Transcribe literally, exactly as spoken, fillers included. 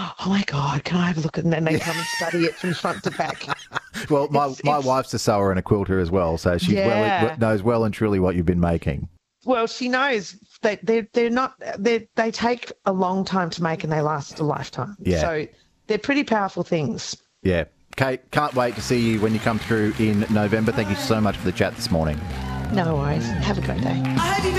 oh my God, can I have a look? And then they come and study it from front to back. Well, my, It's- my it's- wife's a sewer and a quilter as well, so she Yeah. well knows well and truly what you've been making. Well, she knows that they're, they're not, they they take a long time to make and they last a lifetime. Yeah. So they're pretty powerful things. Yeah. Kate, can't wait to see you when you come through in November. Thank you so much for the chat this morning. No worries. Have a great day.